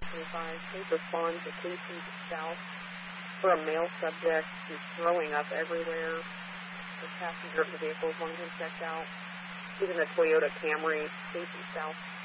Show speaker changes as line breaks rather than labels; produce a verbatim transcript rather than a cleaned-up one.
twenty-five, please respond to Casey South for a male subject who's throwing up everywhere. The passenger of the vehicle is wanting him checked out. He's in a Toyota Camry, Casey South.